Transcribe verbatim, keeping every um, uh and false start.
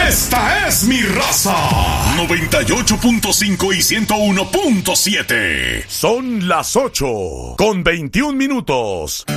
Esta es mi raza. noventa y ocho punto cinco y ciento uno punto siete. Son las ocho con veintiún minutos.